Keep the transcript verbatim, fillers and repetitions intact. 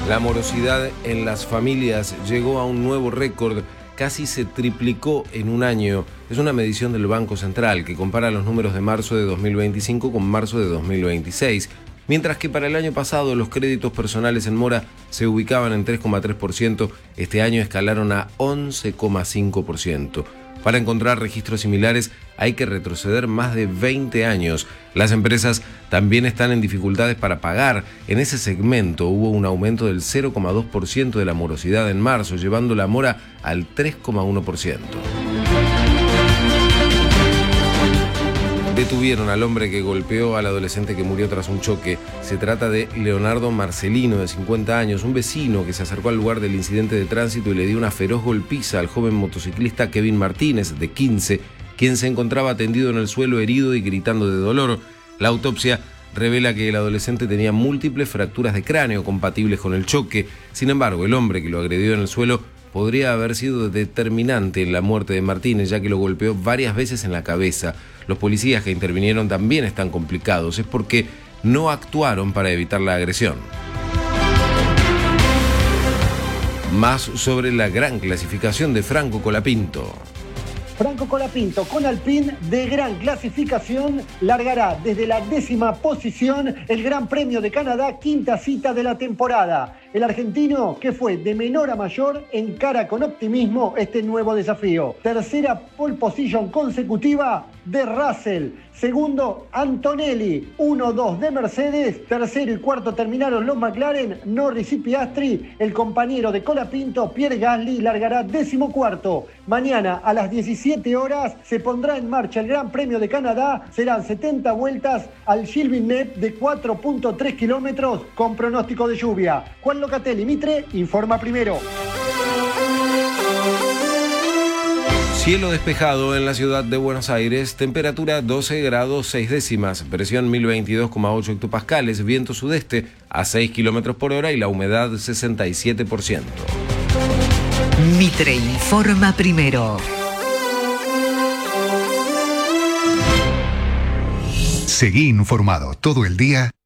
La morosidad en las familias llegó a un nuevo récord, casi se triplicó en un año. Es una medición del Banco Central que compara los números de marzo de dos mil veinticinco con marzo de dos mil veintiséis. Mientras que para el año pasado los créditos personales en mora se ubicaban en tres coma tres por ciento, este año escalaron a once coma cinco por ciento. Para encontrar registros similares hay que retroceder más de veinte años. Las empresas también están en dificultades para pagar. En ese segmento hubo un aumento del cero coma dos por ciento de la morosidad en marzo, llevando la mora al tres coma uno por ciento. Detuvieron al hombre que golpeó al adolescente que murió tras un choque. Se trata de Leonardo Marcelino, de cincuenta años, un vecino que se acercó al lugar del incidente de tránsito y le dio una feroz golpiza al joven motociclista Kevin Martínez, de quince, quien se encontraba tendido en el suelo herido y gritando de dolor. La autopsia revela que el adolescente tenía múltiples fracturas de cráneo compatibles con el choque. Sin embargo, el hombre que lo agredió en el suelo podría haber sido determinante en la muerte de Martínez, ya que lo golpeó varias veces en la cabeza. Los policías que intervinieron también están complicados. Es porque no actuaron para evitar la agresión. Más sobre la gran clasificación de Franco Colapinto. Franco Colapinto con Alpine de gran clasificación largará desde la décima posición el Gran Premio de Canadá, quinta cita de la temporada. El argentino, que fue de menor a mayor, encara con optimismo este nuevo desafío. Tercera pole position consecutiva de Russell. Segundo, Antonelli. uno dos de Mercedes. Tercero y cuarto terminaron los McLaren, Norris y Piastri. El compañero de Colapinto, Pierre Gasly, largará décimo cuarto. Mañana a las diecisiete horas se pondrá en marcha el Gran Premio de Canadá. Serán setenta vueltas al Gilles Villeneuve de cuatro punto tres kilómetros con pronóstico de lluvia. Juan Locatelli Mitre informa primero. Cielo despejado en la ciudad de Buenos Aires, temperatura doce grados seis décimas, presión mil veintidós coma ocho hectopascales, viento sudeste a seis kilómetros por hora y la humedad sesenta y siete por ciento. Mitre informa primero. Seguí informado todo el día